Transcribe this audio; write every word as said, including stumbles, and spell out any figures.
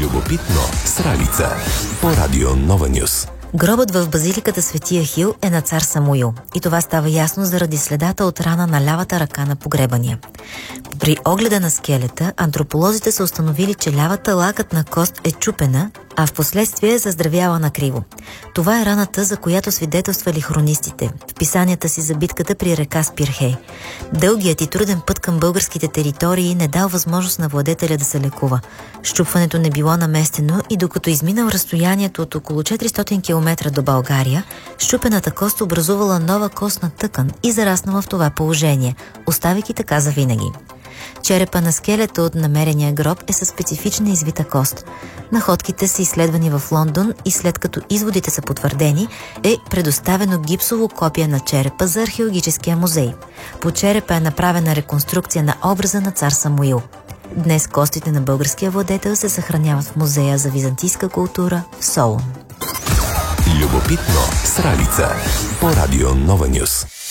Любопитно с Ралица по Радио Нова Нюс. Гробът в базиликата Свети Ахил е на цар Самуил и това става ясно заради следата от рана на лявата ръка на погребания. При огледа на скелета антрополозите са установили, че лявата лакътна кост е чупена, а в последствие е заздравяла накриво. Това е раната, за която свидетелствали хронистите в писанията си за битката при река Спирхей. Дългият и труден път към българските територии не дал възможност на владетеля да се лекува. Щупването не било наместено и докато изминал разстоянието от около четиристотин километра до България, щупената кост образувала нова костна тъкан и зараснала в това положение, оставайки така завинаги. Черепа на скелета от намерения гроб е със специфична извита кост. Находките са изследвани в Лондон и след като изводите са потвърдени, е предоставено гипсово копие на черепа за археологическия музей. По черепа е направена реконструкция на образа на цар Самуил. Днес костите на българския владетел се съхраняват в Музея за византийска култура в Солун. Любопитно с Ралица по Радио Нова Нюс.